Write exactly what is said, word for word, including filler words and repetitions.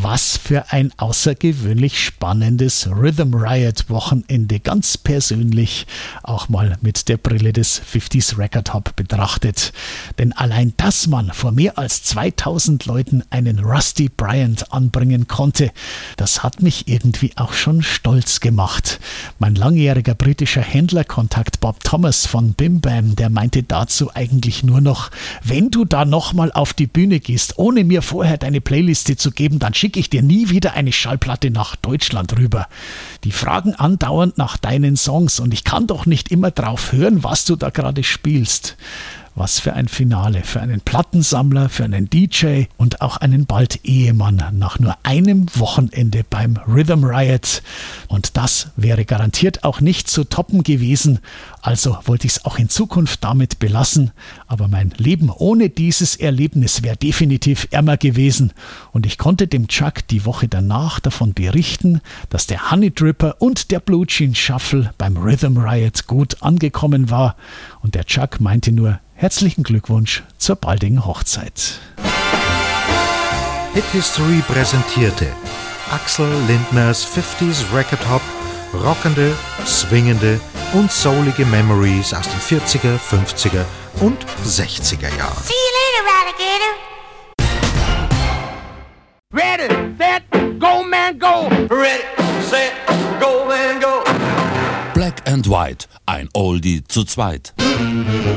Was für ein außergewöhnlich spannendes Rhythm Riot Wochenende, ganz persönlich auch mal mit der Brille des fünfziger Record Hub betrachtet. Denn allein, dass man vor mehr als zweitausend Leuten einen Rusty Bryant anbringen konnte, das hat mich irgendwie auch schon stolz gemacht. Mein langjähriger britischer Händlerkontakt Bob Thomas von Bim Bam, der meinte dazu eigentlich nur noch: Wenn du da nochmal auf die Bühne gehst, ohne mir vorher deine Playliste zu geben, dann schicke ich dir nie wieder eine Schallplatte nach Deutschland rüber. Die fragen andauernd nach deinen Songs und ich kann doch nicht immer drauf hören, was du da gerade spielst. Was für ein Finale, für einen Plattensammler, für einen D J und auch einen bald Ehemann nach nur einem Wochenende beim Rhythm Riot. Und das wäre garantiert auch nicht zu toppen gewesen, also wollte ich es auch in Zukunft damit belassen. Aber mein Leben ohne dieses Erlebnis wäre definitiv ärmer gewesen. Und ich konnte dem Chuck die Woche danach davon berichten, dass der Honey Dripper und der Blue Jean Shuffle beim Rhythm Riot gut angekommen war. Und der Chuck meinte nur: Herzlichen Glückwunsch zur baldigen Hochzeit. Hit History präsentierte Axel Lindners fünfziger Record Hop rockende, swingende und soulige Memories aus den vierziger, fünfziger und sechziger Jahren. See you later, Alligator. Ready, set, go man go. Ready, set, go man go. Black and White, ein Oldie zu zweit.